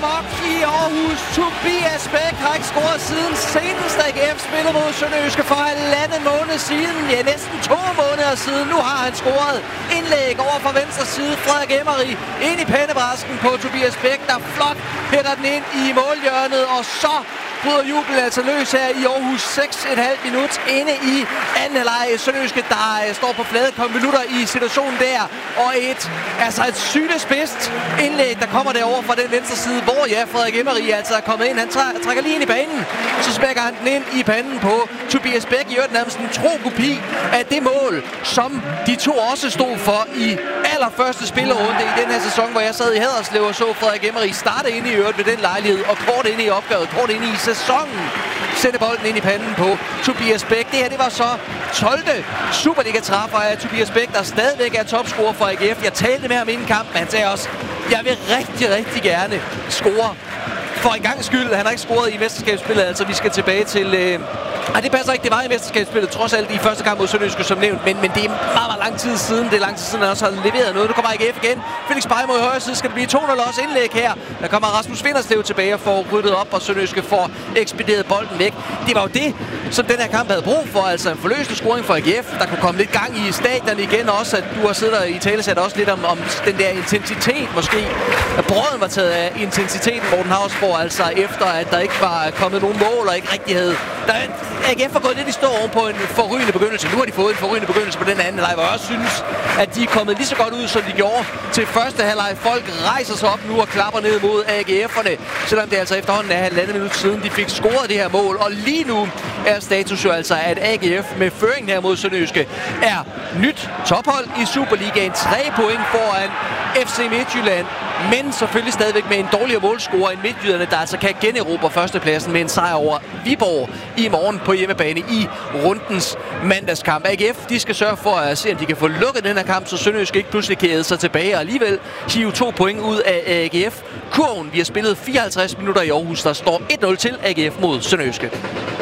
amok i Aarhus. Tobias Bæk har ikke scoret siden senest AGF spillede mod Sønderjyske for 1,5 måned siden. Ja, næsten 2 måneder siden. Nu har han scoret indlæg over fra venstre side. Frederik Emery ind i pandebrasken på Tobias Bæk, der flot hætter den ind i målhjørnet. Og så bryder jubel altså løs her i Aarhus. 6,5 minut inde i anden halvleg. Sønderjyske, der står på flade konvolutter i situationen der. Og et sylespidst indlæg, der kommer derovre fra den venstre side, hvor Frederik Emery altså er kommet ind. Han trækker lige ind i banen. Så smækker han den ind i panden på Tobias Bæk. I øvrigt nærmest en tro-kopi af det mål, som de to også stod for i allerførste spillerunde i den her sæson, hvor jeg sad i Haderslev og så Frederik Emery starte ind i øvrigt ved den lejlighed, og kort ind i opgøret, kort ind i sæsonen, sætte bolden ind i panden på Tobias Bæk. Det her, det var så 12. Superliga-træffer af Tobias Bæk, der stadigvæk er topscorer for AGF. Jeg talte med ham inden kampen, han sagde også, jeg vil rigtig gerne score for en gang skyld. Han har ikke scoret i mesterskabsspillet, altså vi skal tilbage til... det passer ikke, det var i mesterskabsspillet, trods alt i første kamp mod Sønderjyske som nævnt, men det er meget lang tid siden. Det er lang tid siden, han også har leveret noget. Nu kommer AGF igen. Felix Beyer mod højre side. Skal det blive 2-0 også indlæg her? Der kommer Rasmus Vinderslev tilbage og får ryddet op, og Sønderjyske får ekspederet bolden væk. Det var jo det, som den her kamp havde brug for. Altså en forløsende scoring for AGF. Der kunne komme lidt gang i stadion igen også, at du har siddet der i talesat også lidt om den der intensitet måske. At brøden var taget af intensiteten, Morten Hausborg, altså efter at der ikke var kommet nogen mål og ikke rigtig havde... AGF har gået lidt i stå oven på en forrygende begyndelse. Nu har de fået en forrygende begyndelse på den anden halvleg, hvor jeg også synes, at de er kommet lige så godt ud, som de gjorde til første halvleg. Folk rejser sig op nu og klapper ned mod AGF'erne, selvom det altså efterhånden er 1,5 minut siden, de fik scoret det her mål. Og lige nu er status jo altså, at AGF med føringen her mod Sønderjyske er nyt tophold i Superligaen. 3 point foran FC Midtjylland, men selvfølgelig stadigvæk med en dårligere målscorer end Midtjyderne, der altså kan generobre førstepladsen med en sejr over Viborg i morgen på hjemmebane i rundens mandagskamp. AGF, de skal sørge for at se, om de kan få lukket den her kamp, så Sønderjyske ikke pludselig kan æde sig tilbage og alligevel hive 2 point ud af AGF. Kurven, vi har spillet 54 minutter i Aarhus, der står 1-0 til AGF mod Sønderjyske.